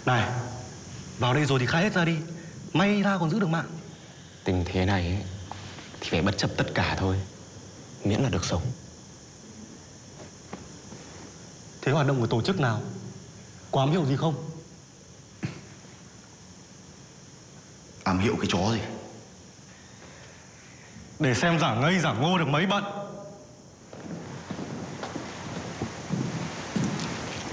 Này, vào đây rồi thì khai hết ra đi. May ra còn giữ được mạng. Tình thế này ấy, thì phải bất chấp tất cả thôi, miễn là được sống. Thế hoạt động của tổ chức nào? Có ám hiệu gì không? Ám hiệu cái chó gì? Để xem giả ngây giả ngô được mấy bận.